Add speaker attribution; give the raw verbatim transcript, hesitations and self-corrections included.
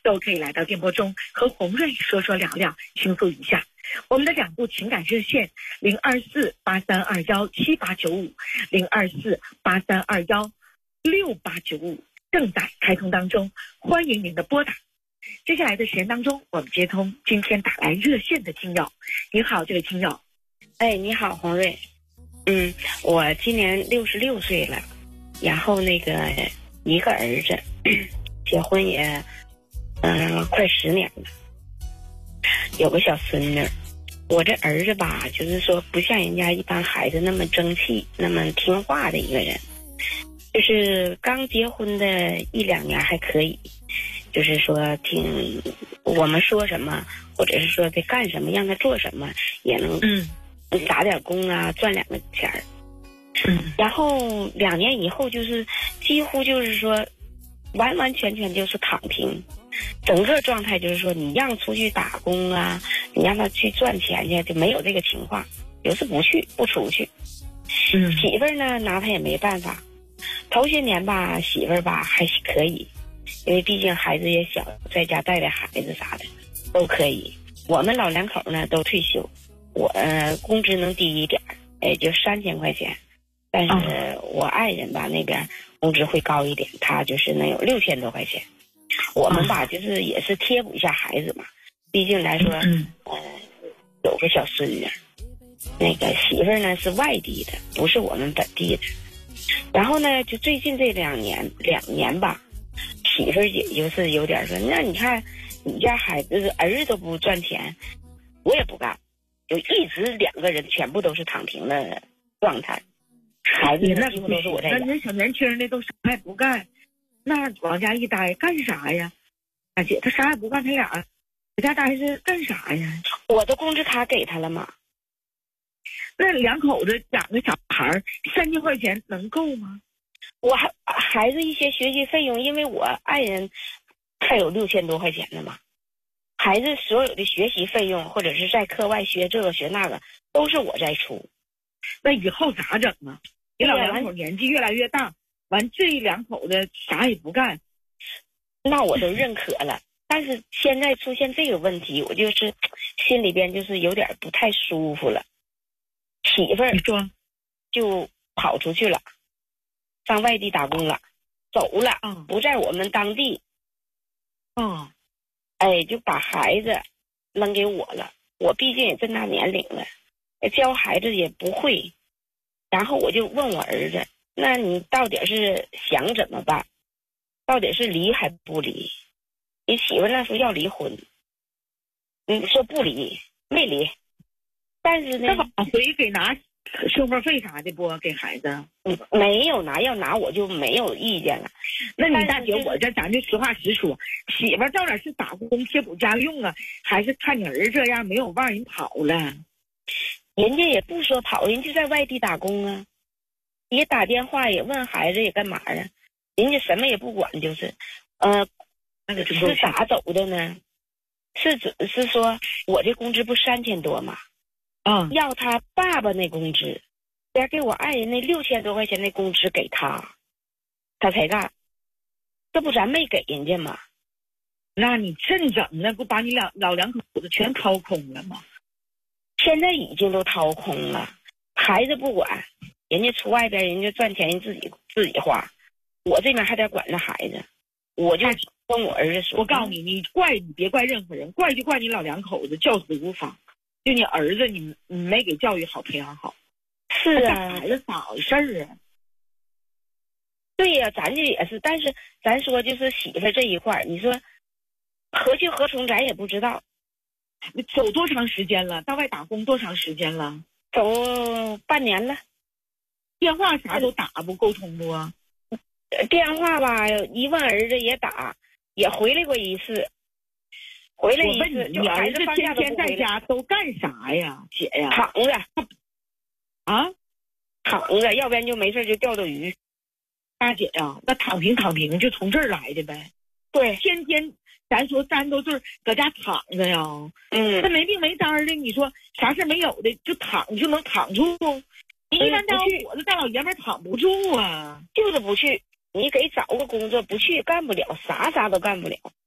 Speaker 1: 都可以来到电波中和洪瑞说说聊聊，倾诉一下。我们的两部情感热线零二四八三二幺七八九五零二四八三二幺六八九五正在开通当中，欢迎您的拨打。接下来的时间当中，我们接通今天打来热线的听友。你好，这位听友。
Speaker 2: 哎，你好，洪瑞。嗯，我今年六十六岁了，然后那个一个儿子，结婚也嗯、呃、快十年了，有个小孙女。我这儿子吧，就是说不像人家一般孩子那么争气，那么听话的一个人，就是刚结婚的一两年还可以，就是说听我们说什么，或者是说得干什么，让他做什么，也能
Speaker 1: 嗯
Speaker 2: 打点工啊，赚两个钱儿。
Speaker 1: 嗯，
Speaker 2: 然后两年以后，就是几乎就是说，完完全全就是躺平，整个状态就是说，你让出去打工啊，你让他去赚钱去，就没有这个情况，就是不去不出去。
Speaker 1: 嗯，
Speaker 2: 媳妇儿呢拿他也没办法。头些年吧，媳妇儿吧还可以，因为毕竟孩子也小，在家带带孩子啥的都可以。我们老两口呢都退休，我、呃、工资能低一点，也就三千块钱。但是我爱人吧那边工资会高一点，他就是能有六千多块钱。我们吧就是也是贴补一下孩子嘛，毕竟来说，
Speaker 1: 嗯
Speaker 2: 呃，有个小孙女，那个媳妇儿呢是外地的，不是我们本地的。然后呢，就最近这两年两年吧，媳妇儿也就是有点说，那你看你家孩子儿子都不赚钱，我也不干，就一直两个人全部都是躺平的状态。孩子
Speaker 1: 那
Speaker 2: 几乎都是我在养。
Speaker 1: 那小年轻的都啥也不干，那往家一待干啥呀？大姐，他啥也不干，他俩在家待着干啥呀？
Speaker 2: 我的工资卡给他了吗？
Speaker 1: 那两口子养个小孩，三千块钱能够吗？
Speaker 2: 我还孩子一些学习费用，因为我爱人还有六千多块钱呢嘛。孩子所有的学习费用，或者是在课外学这个学那个，都是我在出。
Speaker 1: 那以后咋整啊？你老两口年纪越来越大，完这两口子啥也不干，
Speaker 2: 那我都认可了。但是现在出现这个问题，我就是心里边就是有点不太舒服了。媳妇儿
Speaker 1: 你说
Speaker 2: 就跑出去了，上外地打工了，走了，
Speaker 1: 嗯
Speaker 2: 不在我们当地。
Speaker 1: 哦，
Speaker 2: 哎，就把孩子扔给我了。我毕竟也这么大年龄了，教孩子也不会。然后我就问我儿子，那你到底是想怎么办？到底是离还不离？你媳妇那时候要离婚，你说不离，没离。但是呢，
Speaker 1: 那往回给拿生活费啥的不给孩子？
Speaker 2: 没有拿，要拿我就没有意见了。
Speaker 1: 那你大姐，我这咱就实话实说，媳妇到底是打工贴补家用啊，还是看你儿子这样没有望人跑了？
Speaker 2: 人家也不说跑，人家在外地打工啊，也打电话也问孩子也干嘛呀？人家什么也不管，就是呃，
Speaker 1: 那个
Speaker 2: 是咋走的呢？是指是说我这工资不三千多吗？
Speaker 1: 啊、嗯，
Speaker 2: 要他爸爸那工资，再给我爱人那六千多块钱的工资给他，他才干。这不咱没给人家吗？
Speaker 1: 那你这整的不把你两老两口子全掏空了吗？
Speaker 2: 现在已经都掏空了，孩子不管，人家出外边人家赚钱人自己自己花，我这边还得管着孩子。我就跟我儿子说，
Speaker 1: 我告诉你，你怪你别怪任何人，怪就怪你老两口子教子无方，就你儿子你你没给教育好培养好。
Speaker 2: 是啊，
Speaker 1: 孩子咋回事儿啊？
Speaker 2: 对呀、啊，咱这也是，但是咱说就是媳妇这一块，你说何去何从咱也不知道。
Speaker 1: 你走多长时间了？到外打工多长时间了？
Speaker 2: 走半年了。
Speaker 1: 电话啥都打不沟通不啊？
Speaker 2: 电话吧，一问儿子也打，也回来过一次。回来一次，
Speaker 1: 我问你，你儿子天天在家都干啥呀，姐呀？
Speaker 2: 躺着。
Speaker 1: 啊？
Speaker 2: 躺着，要不然就没事就钓钓鱼。
Speaker 1: 大姐呀、啊，那躺平躺平就从这儿来的呗。
Speaker 2: 对，
Speaker 1: 天天咱说三都是搁家躺着呀。
Speaker 2: 嗯，
Speaker 1: 那没病没灾的，你说啥事没有的就躺就能躺住？你一般大伙子大老爷们躺不住啊，
Speaker 2: 就是不去。你给找个工作不去干不了，啥啥都干不了。